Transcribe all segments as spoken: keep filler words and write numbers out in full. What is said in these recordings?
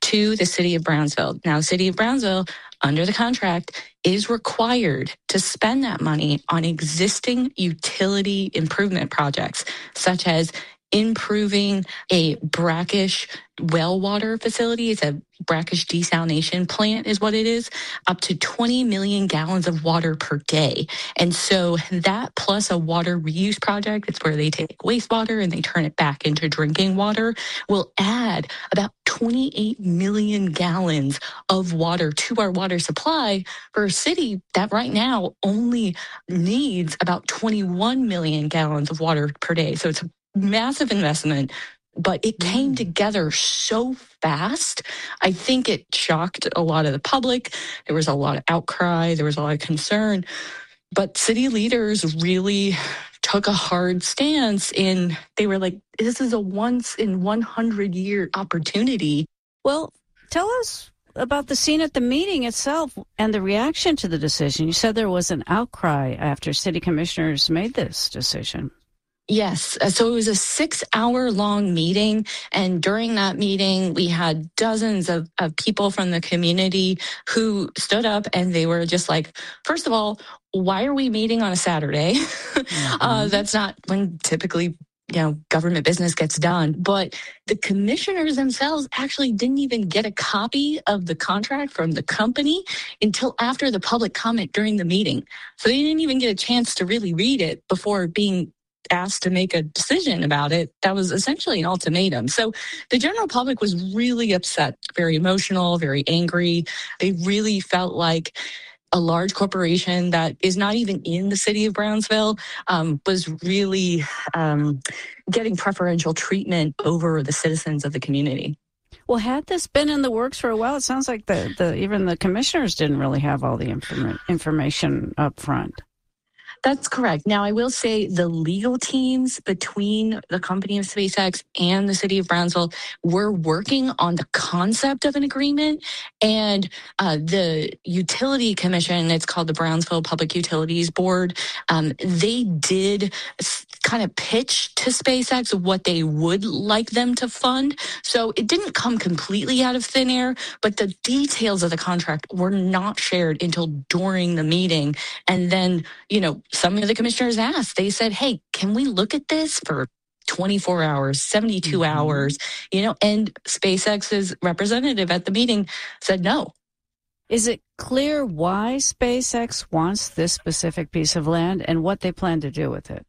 to the city of Brownsville. Now, city of Brownsville, under the contract, is required to spend that money on existing utility improvement projects, such as improving a brackish well water facility. It's a brackish desalination plant is what it is, up to twenty million gallons of water per day. And so that plus a water reuse project, it's where they take wastewater and they turn it back into drinking water, will add about twenty-eight million gallons of water to our water supply for a city that right now only needs about twenty-one million gallons of water per day. So it's a massive investment, but it came together so fast. I think it shocked a lot of the public. There was a lot of outcry. There was a lot of concern. But city leaders really took a hard stance, and they were like, this is a once in one hundred year opportunity. Well, tell us about the scene at the meeting itself and the reaction to the decision. You said there was an outcry after city commissioners made this decision. Yes. So it was a six hour long meeting. And during that meeting, we had dozens of, of people from the community who stood up and they were just like, first of all, why are we meeting on a Saturday? Mm-hmm. uh, that's not when typically, you know, government business gets done. But the commissioners themselves actually didn't even get a copy of the contract from the company until after the public comment during the meeting. So they didn't even get a chance to really read it before being asked to make a decision about it. That was essentially an ultimatum. So the general public was really upset, very emotional, very angry. They really felt like a large corporation that is not even in the city of Brownsville um, was really um, getting preferential treatment over the citizens of the community. Well, had this been in the works for a while, it sounds like the, the even the commissioners didn't really have all the inform- information up front. That's correct. Now, I will say the legal teams between the company of SpaceX and the city of Brownsville were working on the concept of an agreement, and uh, the utility commission, it's called the Brownsville Public Utilities Board, um, they did kind of pitch to SpaceX what they would like them to fund. So it didn't come completely out of thin air, but the details of the contract were not shared until during the meeting. And then, you know, some of the commissioners asked, they said, hey, can we look at this for twenty-four hours, seventy-two mm-hmm. hours, you know, and SpaceX's representative at the meeting said no. Is it clear why SpaceX wants this specific piece of land and what they plan to do with it?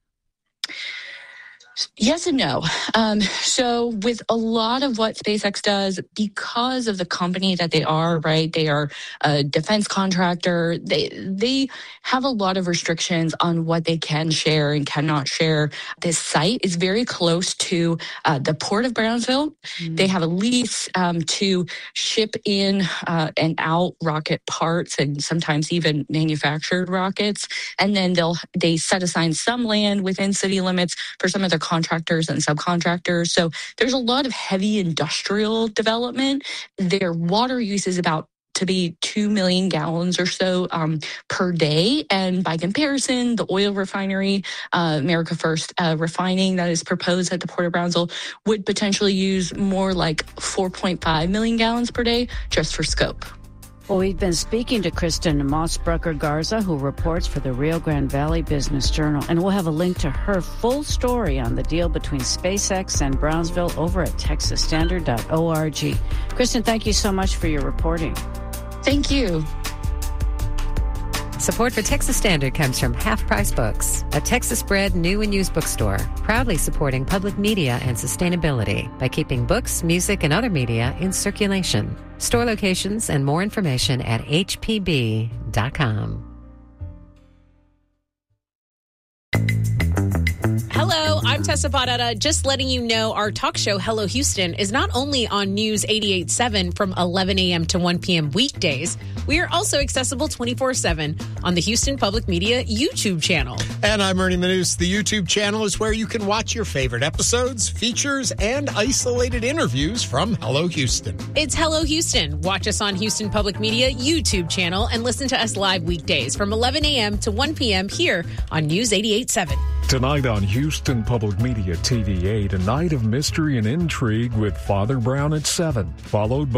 Yes and no. Um, so with a lot of what SpaceX does, because of the company that they are, right, they are a defense contractor, they they have a lot of restrictions on what they can share and cannot share. This site is very close to uh, the Port of Brownsville. Mm-hmm. They have a lease um, to ship in uh, and out rocket parts and sometimes even manufactured rockets. And then they'll they set aside some land within city limits for some of their contractors and subcontractors. So there's a lot of heavy industrial development. Their water use is about to be two million gallons or so um, per day. And by comparison, the oil refinery, uh, America First uh, refining that is proposed at the Port of Brownsville would potentially use more like four point five million gallons per day just for scope. Well, we've been speaking to Kristen Mossbrucker-Garza, who reports for the Rio Grande Valley Business Journal, and we'll have a link to her full story on the deal between SpaceX and Brownsville over at texas standard dot org. Kristen, thank you so much for your reporting. Thank you. Support for Texas Standard comes from Half Price Books, a Texas-bred new and used bookstore, proudly supporting public media and sustainability by keeping books, music, and other media in circulation. Store locations and more information at h p b dot com. Hello, I'm Tessa Barrera, just letting you know our talk show, Hello Houston, is not only on News eighty-eight point seven from eleven a.m. to one p.m. weekdays, we are also accessible twenty-four seven on the Houston Public Media YouTube channel. And I'm Ernie Manous. The YouTube channel is where you can watch your favorite episodes, features, and isolated interviews from Hello Houston. It's Hello Houston. Watch us on Houston Public Media YouTube channel and listen to us live weekdays from eleven a.m. to one p.m. here on News eighty-eight point seven. Tonight on Houston Public Media T V eight, a night of mystery and intrigue with Father Brown at seven, followed by